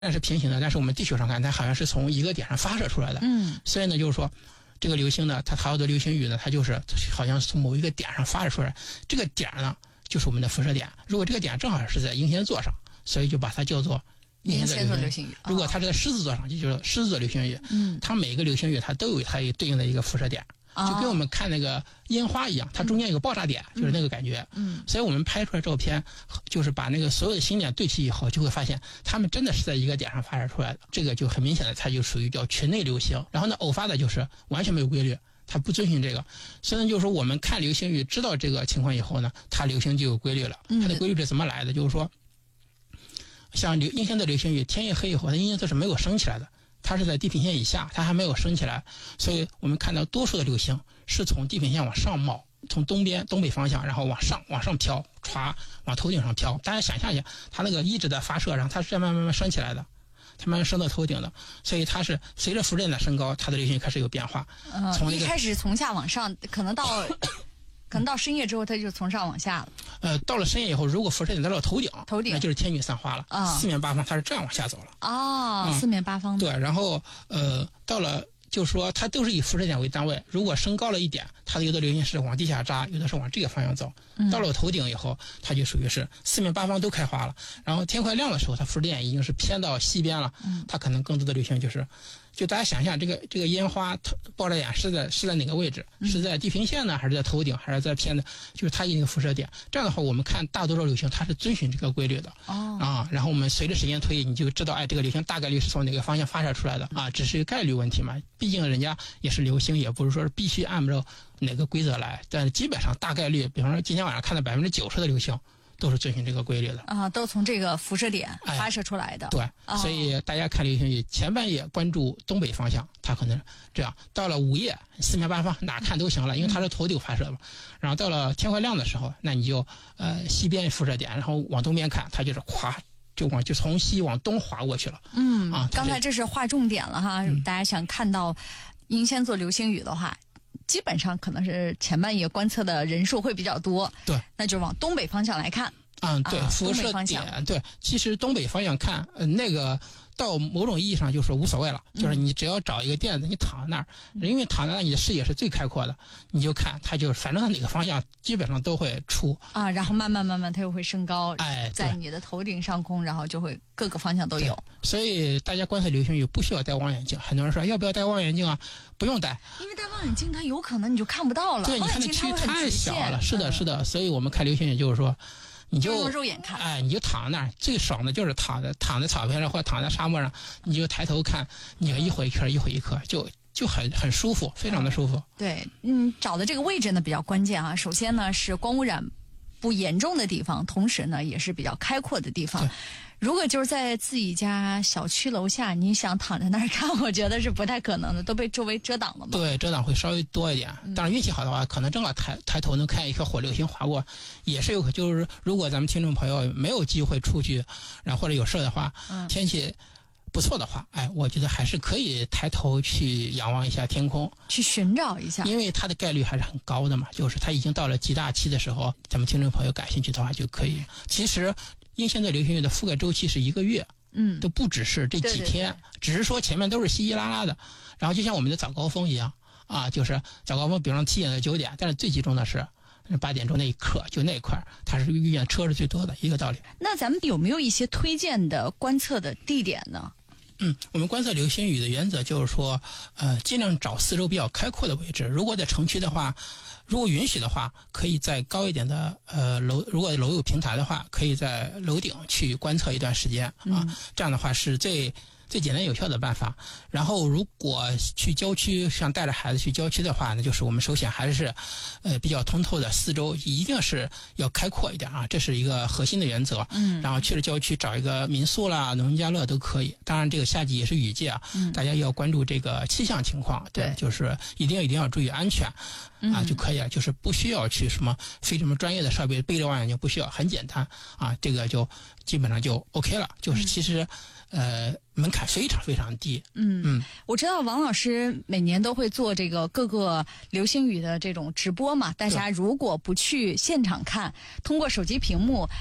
是平行的，但是我们地球上看它好像是从一个点上发射出来的。所以呢就是说这个流星呢，它好多流星雨呢，它就是好像是从某一个点上发射出来，这个点呢就是我们的辐射点。如果这个点正好是在英仙座上，所以就把它叫做英仙座流星雨。如果它是在狮子座上，就叫狮子座流星雨。它每一个流星雨它都有它对应的一个辐射点。就跟我们看那个烟花一样，它中间有个爆炸点，就是那个感觉。所以我们拍出来照片，就是把那个所有的星点对齐以后，就会发现它们真的是在一个点上发射出来的。这个就很明显的，它就属于叫群内流星。然后呢，偶发的就是完全没有规律，它不遵循这个。所以呢，就是说我们看流星雨知道这个情况以后呢，它流星就有规律了。它的规律是怎么来的？就是说，像英仙的流星雨，天一黑以后，它英仙座是没有升起来的。它是在地平线以下，它还没有升起来，所以我们看到多数的流星是从地平线往上冒，从东北方向，然后往上飘，往头顶上飘。大家想象一下，它那个一直在发射，然后它是慢慢升起来的，它慢慢升到头顶的，所以它是随着辐射点的升高，它的流星开始有变化。 一开始从下往上，可能到深夜之后，它就从上往下了。 到了深夜以后，如果辐射点到了头顶，那就是天女散花了。四面八方它是这样往下走了。 四面八方的。 对，然后到了。就是说它都是以辐射点为单位，如果升高了一点，它有的流星是往地下扎，有的是往这个方向走。到了头顶以后，它就属于是四面八方都开花了。然后天快亮的时候，它辐射点已经是偏到西边了，它可能更多的流星就大家想象这个烟花爆炸点是在哪个位置？是在地平线呢，还是在头顶，还是在偏的？就是它一个辐射点。这样的话，我们看大多数流星它是遵循这个规律的。然后我们随着时间推移，你就知道，这个流星大概率是从哪个方向发射出来的啊，只是概率问题嘛。毕竟人家也是流星，也不是说是必须按照哪个规则来，但是基本上大概率，比方说今天晚上看到90%的流星都是遵循这个规律的都从这个辐射点发射出来的。 对，所以大家看流星雨前半夜关注东北方向，它可能这样，到了午夜四面八方哪看都行了，因为它是头顶发射嘛。然后到了天快亮的时候，那你就西边辐射点，然后往东边看，它就是就从西往东滑过去了。 刚才这是划重点了哈，大家想看到英仙座流星雨的话，基本上可能是前半夜观测的人数会比较多。 对， 那就往东北方向来看。 对，辐射点，对，其实东北方向看，那个到某种意义上就是无所谓了，就是你只要找一个垫子，你躺在那儿，因为躺在那儿你的视野是最开阔的，你就看它就反正它哪个方向基本上都会出然后慢慢它又会升高，在你的头顶上空，然后就会各个方向都有。 所以大家观测流星雨不需要戴望远镜，很多人说要不要戴望远镜啊？不用戴， 因为戴望远镜它有可能你就看不到了。 对，你看那区域太小了。是的，所以我们看流星雨就是说。你就用肉眼看， 你就躺在那儿，最爽的就是躺在草坪上或者躺在沙漠上，你就抬头看，你一会一刻一会一刻，就很舒服，非常的舒服。 对，找的这个位置呢比较关键啊。首先呢是光污染不严重的地方，同时呢也是比较开阔的地方。如果就是在自己家小区楼下，你想躺在那儿看，我觉得是不太可能的，都被周围遮挡了嘛。 对，遮挡会稍微多一点。当然运气好的话，可能正好抬头能看一颗火流星划过，也是有可。就是如果咱们听众朋友没有机会出去，然后或者有事的话，天气不错的话，我觉得还是可以抬头去仰望一下天空， 去寻找一下， 因为它的概率还是很高的嘛。就是它已经到了极大期的时候，咱们听众朋友感兴趣的话就可以。其实英仙座流星雨的覆盖周期是1个月，都不只是这几天，只是说前面都是稀稀拉拉的。然后就像我们的早高峰一样就是早高峰，比方7点到9点，但是最集中的是8点钟那一刻，就那一块，它是遇见车是最多的一个道理。 那咱们有没有一些推荐的观测的地点呢？ 我们观测流星雨的原则就是说，尽量找四周比较开阔的位置。如果在城区的话，如果允许的话，可以在高一点的楼，如果楼有平台的话，可以在楼顶去观测一段时间这样的话是最简单有效的办法。然后如果去郊区，像带着孩子去郊区的话，那就是我们首选还是比较通透的四周一定是要开阔一点这是一个核心的原则。然后去了郊区找一个民宿啦、农家乐都可以。当然这个夏季也是雨季大家要关注这个气象情况，对，就是一定要注意安全就可以了。就是不需要去什么非什么专业的设备，背着望远镜不需要，很简单这个就基本上就 OK 了。就是其实门槛非常非常低。 我知道王老师每年都会做这个各个流星雨的这种直播嘛，大家如果不去现场看，通过手机屏幕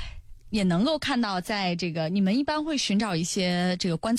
也能够看到，在这个你们一般会寻找一些这个观测